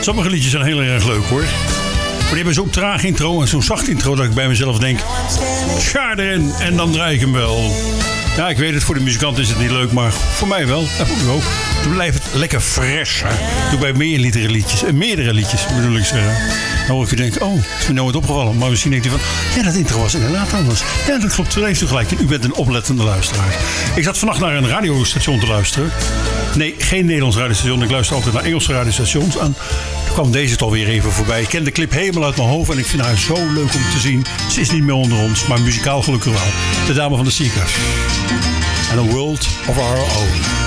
Sommige liedjes zijn heel erg leuk hoor. Maar die hebben zo'n traag intro en zo'n zacht intro dat ik bij mezelf denk... Schaar erin en dan draai ik hem wel. Ja, ik weet het, voor de muzikant is het niet leuk, maar voor mij wel. Dat vond ik ook. Dan blijft het lekker fris. Hè? Doe bij meerdere liedjes bedoel ik zeggen. Dan hoor ik je denken, oh, is me nooit opgevallen. Maar misschien denkt u van, ja, dat intro was inderdaad anders. Ja, dat klopt, dat heeft u gelijk. U bent een oplettende luisteraar. Ik zat vannacht naar een radiostation te luisteren. Nee, geen Nederlands radiostation. Ik luister altijd naar Engelse radiostations. En toen kwam deze toch weer even voorbij. Ik ken de clip helemaal uit mijn hoofd en ik vind haar zo leuk om te zien. Ze is niet meer onder ons, maar muzikaal gelukkig wel. De dame van de Seekers. And a world of our own.